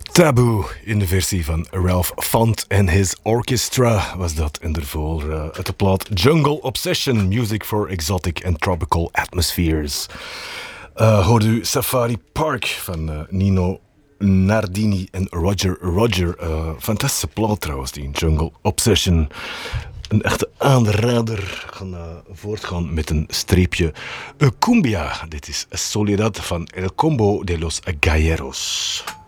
Taboo in de versie van Ralph Font en His Orchestra was dat. En daarvoor uit de plaat Jungle Obsession, Music for Exotic and Tropical Atmospheres. Hoorde u Safari Park van Nino Nardini en Roger. Fantastische plaat trouwens, die Jungle Obsession. Een echte aanrader. We gaan voortgaan met een streepje cumbia. Dit is Soledad van El Combo de los Galleros.